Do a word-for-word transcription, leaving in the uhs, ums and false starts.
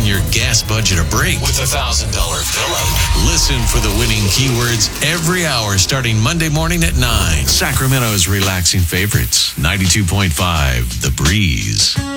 your gas budget a break with a one thousand dollars fill-out. Listen for the winning keywords every hour starting Monday morning at nine. Sacramento's relaxing favorites, ninety-two point five The Breeze.